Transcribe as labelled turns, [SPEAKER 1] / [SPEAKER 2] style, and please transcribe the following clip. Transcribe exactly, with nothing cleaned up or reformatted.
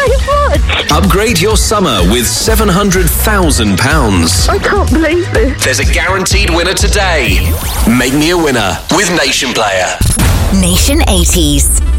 [SPEAKER 1] so much.
[SPEAKER 2] Upgrade your summer with seven hundred thousand pounds.
[SPEAKER 1] I can't believe this.
[SPEAKER 2] There's a guaranteed winner today. Make me a winner with Nation Player.
[SPEAKER 3] Nation eighties.